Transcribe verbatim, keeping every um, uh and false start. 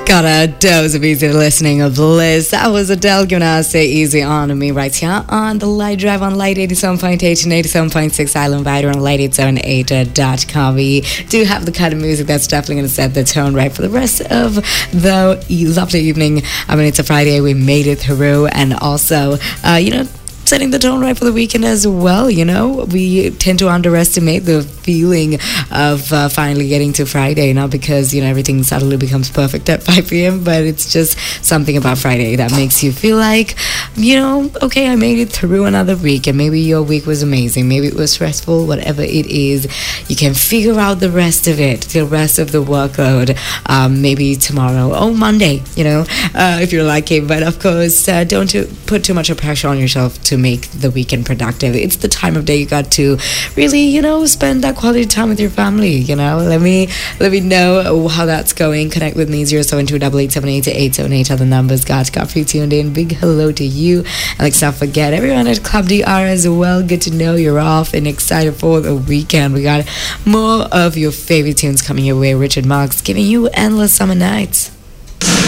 Got a dose of easy listening of bliss. That was Adele giving us Say Easy on me right here on the Light Drive on Light eighty-seven point eight and eighty-seven point six Island Vider on light eight seven eight dot com. We do have the kind of music that's definitely going to set the tone right for the rest of the lovely evening. I mean, it's a Friday. We made it through. And also, uh, you know, setting the tone right for the weekend as well. You know, we tend to underestimate the feeling of uh, finally getting to Friday, not because, you know, everything suddenly becomes perfect at five p.m., but it's just something about Friday that makes you feel like, you know, okay, I made it through another week, and maybe your week was amazing, maybe it was stressful, whatever it is, you can figure out the rest of it, the rest of the workload, um, maybe tomorrow or Monday, you know, uh, if you're lucky. But of course, uh, don't to put too much pressure on yourself to make the weekend productive. It's the time of day you got to really, you know, spend that quality time with your family. You know, let me let me know how that's going. Connect with me. Zero seven two eight eight seven eight eight seven eight are the numbers. Got got you tuned in. Big hello to you, and let's not forget everyone at Club D R as well. Good to know you're off and excited for the weekend. We got more of your favorite tunes coming your way. Richard Marx giving you Endless Summer Nights.